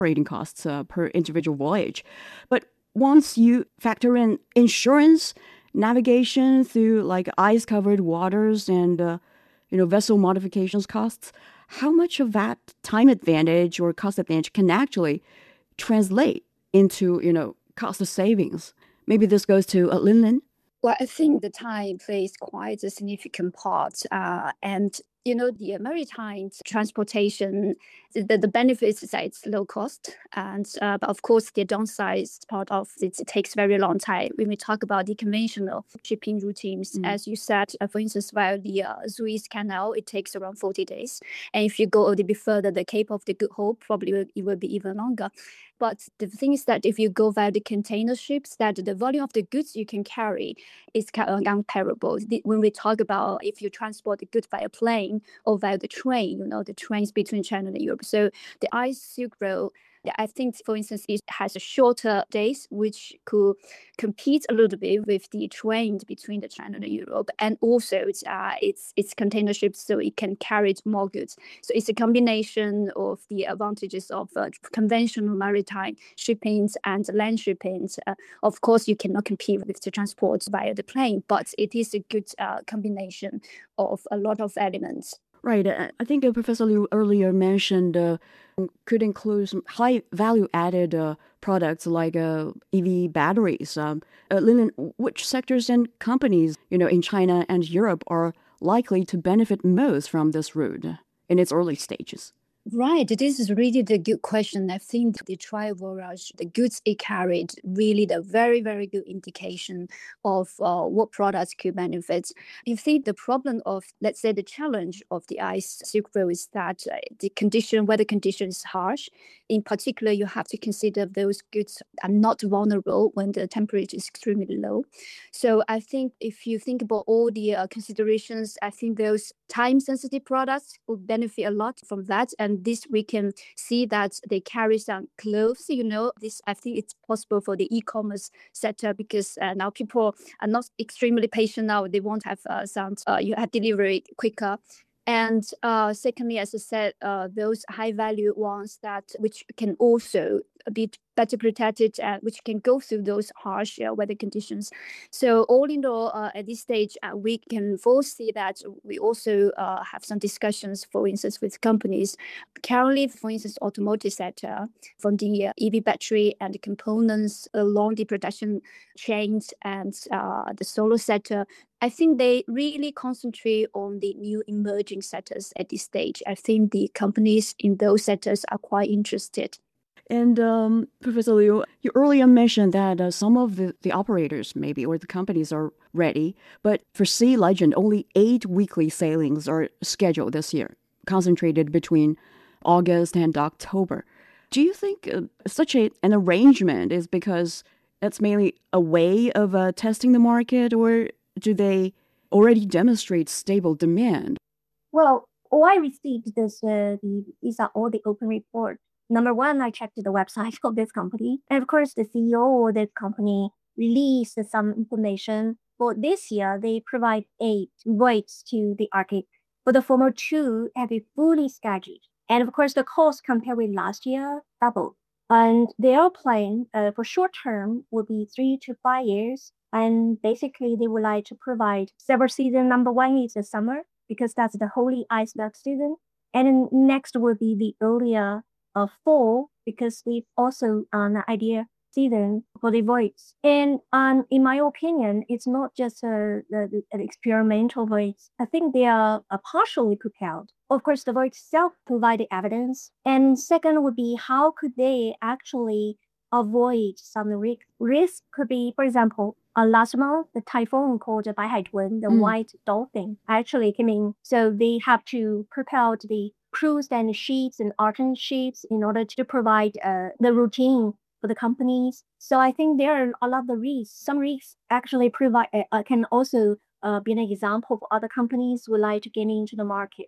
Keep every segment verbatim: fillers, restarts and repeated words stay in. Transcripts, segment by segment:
operating costs uh, per individual voyage. But once you factor in insurance, navigation through like ice-covered waters and uh, you know vessel modifications costs, how much of that time advantage or cost advantage can actually translate into you know cost of savings? Maybe this goes to uh, Lin Lin. Well, I think the time plays quite a significant part. Uh, and, you know, the maritime transportation, the, the benefits is that it's low cost. And, uh, but of course, the downside part of it, it takes very long time. When we talk about the conventional shipping routines, mm. as you said, uh, for instance, via the uh, Suez Canal, it takes around forty days. And if you go a little bit further, the Cape of the Good Hope, probably will, it will be even longer. But the thing is that if you go via the container ships, that the volume of the goods you can carry is comparable. When we talk about if you transport the goods via plane or via the train, you know, the trains between China and Europe. So the Ice Silk Road, I think, for instance, it has a shorter days, which could compete a little bit with the trains between the China and Europe, and also it's uh, it's it's container ships, so it can carry more goods. So it's a combination of the advantages of uh, conventional maritime shippings and land shippings. Uh, of course, you cannot compete with the transport via the plane, but it is a good uh, combination of a lot of elements. Right. I think uh, Professor Liu earlier mentioned uh, could include some high value added uh, products like uh, E V batteries. Um, uh, Lin, which sectors and companies, you know, in China and Europe are likely to benefit most from this route in its early stages? Right, this is really the good question. I think the tri-voyage, the goods it carried, really the very, very good indication of uh, what products could benefit. You see, the problem of, let's say, the challenge of the Ice Silk Road is that uh, the condition, weather condition is harsh. In particular, you have to consider those goods are not vulnerable when the temperature is extremely low. So I think if you think about all the uh, considerations, I think those time-sensitive products will benefit a lot from that. And this we can see that they carry some clothes, you know, this I think it's possible for the e-commerce sector because uh, now people are not extremely patient now. They want to have uh, some, uh, you have delivery quicker. And uh, secondly, as I said, uh, those high value ones that which can also be better protected and which can go through those harsh uh, weather conditions. So all in all, uh, at this stage, uh, we can foresee that we also uh, have some discussions, for instance, with companies. Currently, for instance, automotive sector, from the uh, E V battery and the components along the production chains and uh, the solar sector, I think they really concentrate on the new emerging sectors at this stage. I think the companies in those sectors are quite interested. And um, Professor Liu, you earlier mentioned that uh, some of the, the operators, maybe, or the companies are ready, but for Sea Legend, only eight weekly sailings are scheduled this year, concentrated between August and October. Do you think uh, such a, an arrangement is because that's mainly a way of uh, testing the market, or do they already demonstrate stable demand? Well, all I received this, uh, the, these are all the open reports. Number one, I checked the website of this company. And of course, the C E O of this company released some information. For this year, they provide eight voyages to the Arctic. For the former two, have been fully scheduled. And of course, the cost compared with last year, doubled. And their plan uh, for short term will be three to five years. And basically, they would like to provide several seasons. Number one is the summer, because that's the holy ice melt season. And then next will be the earlier uh, fall, because we've also an uh, idea season for the voyage. And um, in my opinion, it's not just a, a, an experimental voyage. I think they are uh, partially prepared. Of course, the voyage itself provided evidence. And second would be how could they actually avoid some risk? Risk could be, for example, uh, last month, the typhoon called the Baihaituan, the mm. white dolphin, actually came in. So they have to prepare the crews and ships and alternate ships in order to provide uh, the routine for the companies. So I think there are a lot of risks. Some risks actually provide uh, can also uh, be an example for other companies who would like to get into the market.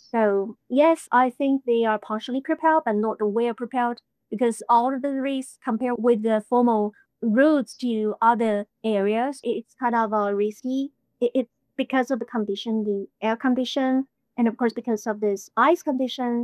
So yes, I think they are partially prepared, but not well prepared, because all of the risks compared with the formal routes to other areas, it's kind of uh, risky. It, it's because of the condition, the air condition, and of course because of this ice condition,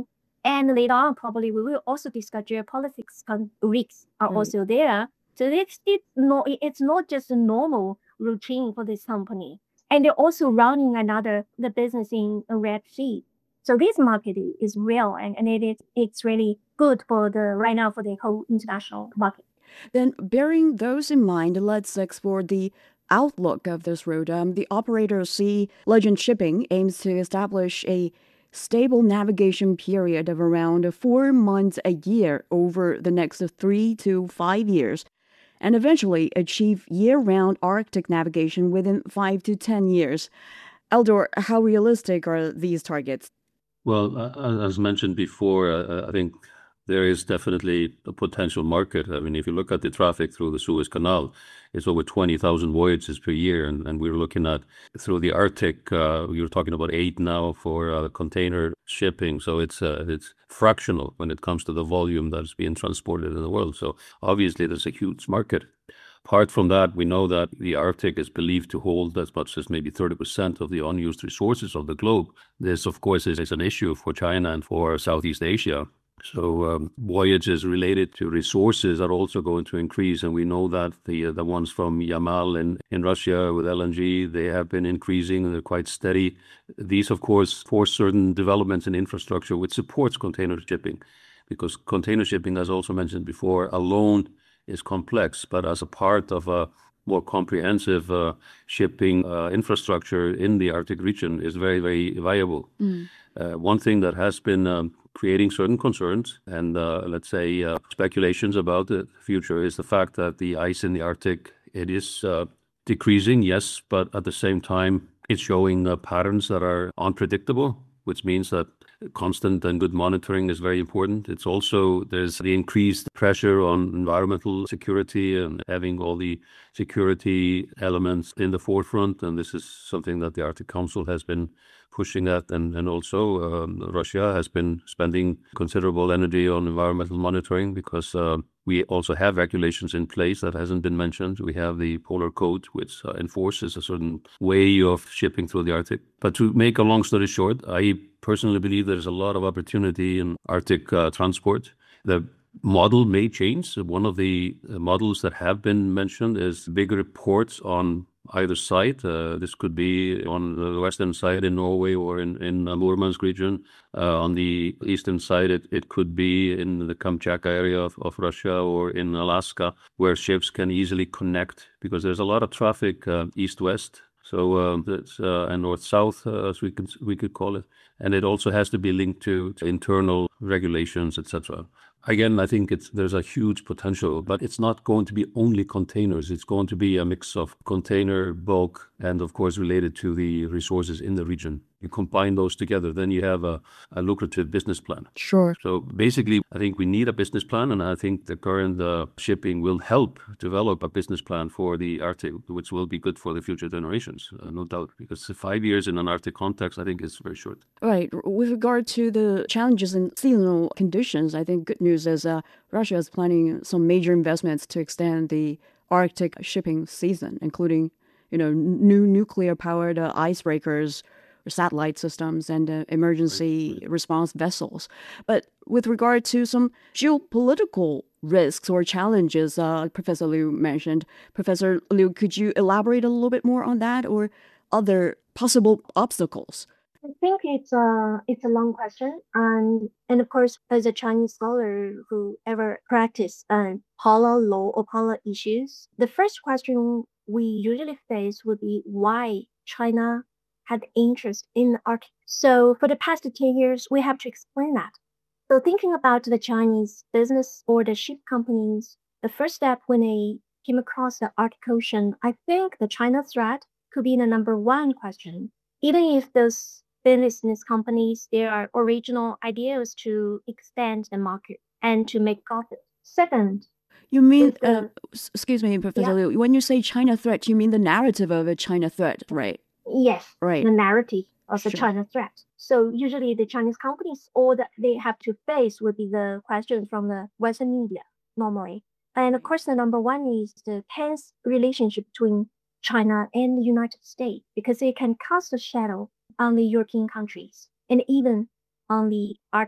And later on, probably we will also discuss geopolitics con- risks are Right. also there. So it's, it's, not, it's not just a normal routine for this company. And they're also running another the business in a Red Sea. So this market is real, and, and it is it's really good for the right now for the whole international market. Then, bearing those in mind, let's explore the outlook of this route. Um, the operator Sea Legend Shipping aims to establish a stable navigation period of around four months a year over the next three to five years, and eventually achieve year-round Arctic navigation within five to ten years. Eldor, how realistic are these targets? Well, uh, as mentioned before, uh, I think there is definitely a potential market. I mean, if you look at the traffic through the Suez Canal, it's over twenty thousand voyages per year. And, and we're looking at through the Arctic, uh, you're talking about eight now for uh, container shipping. So it's uh, it's fractional when it comes to the volume that's being transported in the world. So obviously, there's a huge market. Apart from that, we know that the Arctic is believed to hold as much as maybe thirty percent of the unused resources of the globe. This, of course, is, is an issue for China and for Southeast Asia. So um, voyages related to resources are also going to increase. And we know that the uh, the ones from Yamal in, in Russia with L N G, they have been increasing. They're quite steady. These, of course, force certain developments in infrastructure which supports container shipping, because container shipping, as also mentioned before, alone is complex, but as a part of a more comprehensive uh, shipping uh, infrastructure in the Arctic region is very, very viable. Mm. Uh, one thing that has been um, creating certain concerns and uh, let's say uh, speculations about the future is the fact that the ice in the Arctic, it is uh, decreasing, yes, but at the same time, it's showing uh, patterns that are unpredictable, which means that constant and good monitoring is very important. It's also, there's the increased pressure on environmental security and having all the security elements in the forefront. And this is something that the Arctic Council has been pushing at. And, and also um, Russia has been spending considerable energy on environmental monitoring because uh, we also have regulations in place that hasn't been mentioned. We have the Polar Code, which uh, enforces a certain way of shipping through the Arctic. But to make a long story short, I personally believe there's a lot of opportunity in Arctic uh, transport. The model may change. One of the models that have been mentioned is bigger ports on either side. Uh, this could be on the western side in Norway or in, in the Murmansk region. Uh, on the eastern side, it, it could be in the Kamchatka area of, of Russia or in Alaska, where ships can easily connect because there's a lot of traffic uh, east-west. So um, that's uh, and north-south, uh, as we could we could call it, and it also has to be linked to, to internal regulations, et cetera. Again, I think it's there's a huge potential, but it's not going to be only containers. It's going to be a mix of container, bulk, and of course related to the resources in the region. You combine those together, then you have a, a lucrative business plan. Sure. So basically, I think we need a business plan, and I think the current uh, shipping will help develop a business plan for the Arctic, which will be good for the future generations, uh, no doubt, because five years in an Arctic context, I think is very short. Right. With regard to the challenges in seasonal conditions, I think good news is uh, Russia is planning some major investments to extend the Arctic shipping season, including, you know, new nuclear-powered uh, icebreakers, satellite systems, and uh, emergency right. response vessels. But with regard to some geopolitical risks or challenges, uh, Professor Liu mentioned, Professor Liu, could you elaborate a little bit more on that or other possible obstacles? I think it's a it's a long question, and and of course, as a Chinese scholar who ever practiced um, polar law or polar issues, the first question we usually face would be why China had interest in the Arctic. So for the past ten years, we have to explain that. So thinking about the Chinese business or the ship companies, the first step when they came across the Arctic Ocean, I think the China threat could be the number one question. Even if those business companies, their original ideas to expand the market and to make profit. Second, you mean, uh, excuse me, Professor yeah. Liu, when you say China threat, you mean the narrative of a China threat, right? Yes, right. The narrative of the sure. China threat. So usually the Chinese companies, all that they have to face would be the questions from the Western media normally. And of course, the number one is the tense relationship between China and the United States, because it can cast a shadow on the European countries and even on the Arctic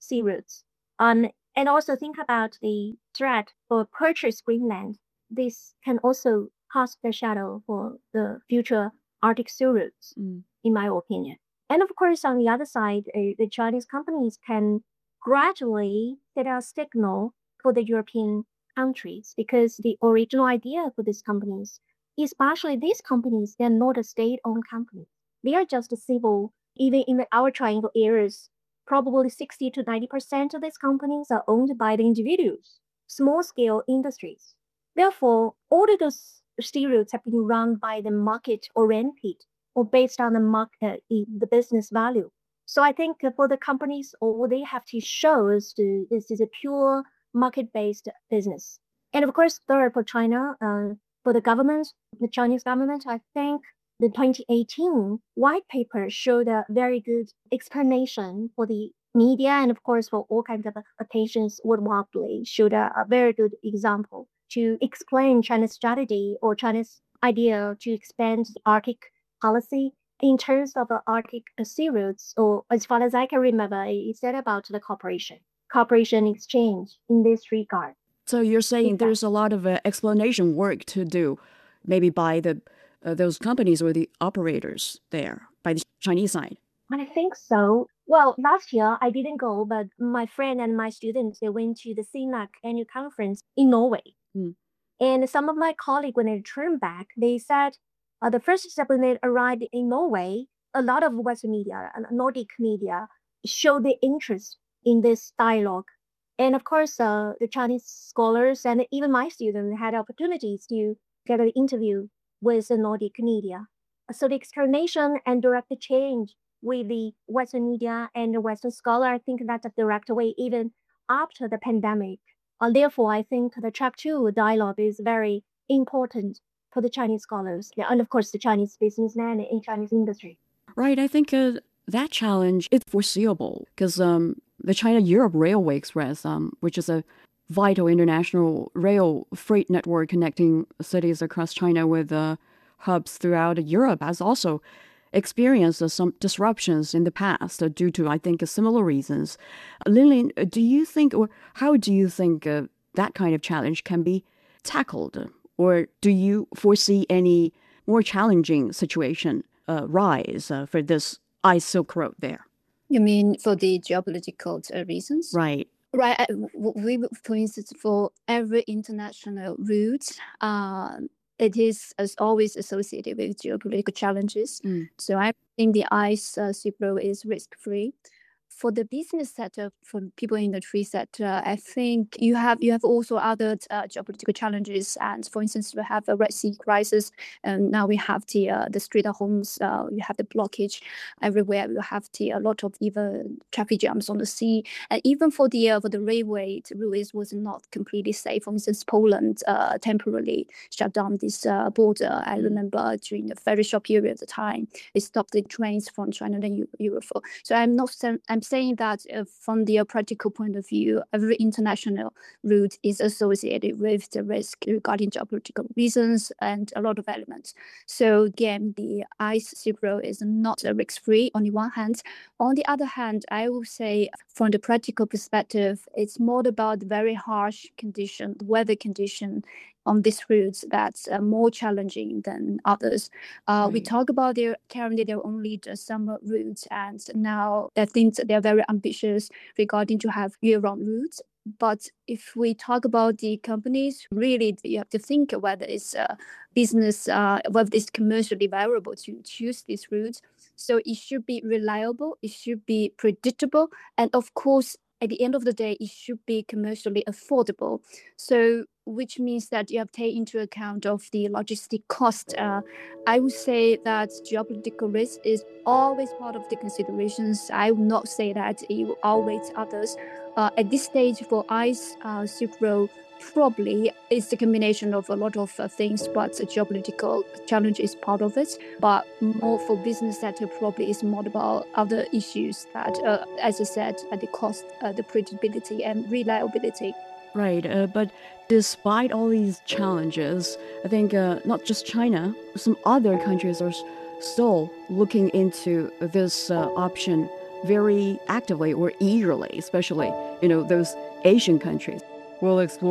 sea routes. Um, and also think about the threat for purchase Greenland. This can also cast a shadow for the future Arctic sea routes, Mm. in my opinion. And of course, on the other side, uh, the Chinese companies can gradually set a signal for the European countries because the original idea for these companies, especially these companies, they're not a state-owned company. They are just a civil, even in our triangle areas, probably sixty to ninety percent of these companies are owned by the individuals, small-scale industries. Therefore, all of those steel routes have been run by the market-oriented or based on the market, the business value. So I think for the companies, all they have to show is to, this is a pure market-based business. And of course, third, for China, uh, for the government, the Chinese government, I think the twenty eighteen white paper showed a very good explanation for the media and of course for all kinds of attentions worldwide, showed a, a very good example to explain China's strategy or China's idea to expand the Arctic policy in terms of the Arctic sea routes, or as far as I can remember, it said about the cooperation, cooperation exchange in this regard. So you're saying Exactly. there's a lot of uh, explanation work to do, maybe by the uh, those companies or the operators there, by the Chinese side. I think so. Well, last year I didn't go, but my friend and my students, they went to the CINAC annual conference in Norway. Mm. And some of my colleagues, when they returned back, they said uh, the first step when they arrived in Norway, a lot of Western media and Nordic media showed the interest in this dialogue. And of course, uh, the Chinese scholars and even my students had opportunities to get an interview with the Nordic media. So the explanation and direct change with the Western media and the Western scholar, I think that's a direct way even after the pandemic. Uh, therefore, I think the track two dialogue is very important for the Chinese scholars and of course the Chinese businessmen in Chinese industry. Right. I think uh, that challenge is foreseeable because um, the China-Europe Railway Express, um, which is a vital international rail freight network connecting cities across China with uh, hubs throughout Europe, has also experienced uh, some disruptions in the past uh, due to, I think, uh, similar reasons. Lin-Lin, do you think, or how do you think uh, that kind of challenge can be tackled? Or do you foresee any more challenging situation uh, rise uh, for this Ice Silk Road there? You mean for the geopolitical uh, reasons? Right. Right. uh, w- We, for instance, for every international route, uh, it is as always associated with geopolitical challenges. Mm. So I think the ice uh, Silk Road is risk-free. For the business sector, for people in the tree sector, I think you have you have also other uh, geopolitical challenges. And for instance, we have a Red Sea crisis, and now we have the uh, the Strait of Hormuz. Uh, you have the blockage everywhere. You have the a lot of even traffic jams on the sea, and even for the uh, for the railway, the railways was not completely safe. For instance, Poland uh, temporarily shut down this uh, border. I Mm. remember during a very short period of time, it stopped the trains from China and Eu- Europe. So I'm not saying I'm saying that uh, from the uh, practical point of view, every international route is associated with the risk regarding geopolitical reasons and a lot of elements. So again, the ice Silk Road is not uh, risk-free on the one hand. On the other hand, I will say from the practical perspective, it's more about the very harsh condition, weather condition on these routes that's uh, more challenging than others. Uh, We Right. talk about their currently they're only the summer routes, and now I think that they're very ambitious regarding to have year-round routes. But if we talk about the companies, really you have to think whether it's a business, uh, whether it's commercially viable to choose these routes. So it should be reliable, it should be predictable, and of course, at the end of the day, it should be commercially affordable. So, which means that you have to take into account of the logistic cost. Uh, I would say that geopolitical risk is always part of the considerations. I will not say that it will outweigh others. Uh, at this stage, for ice uh, Silk Road, probably it's the combination of a lot of uh, things, but the geopolitical challenge is part of it. But more for business sector, probably is more about other issues that, uh, as I said, uh, the cost, uh, the predictability and reliability. Right. Uh, but despite all these challenges, I think uh, not just China, some other countries are s- still looking into this uh, option very actively or eagerly, especially, you know, those Asian countries. We'll explore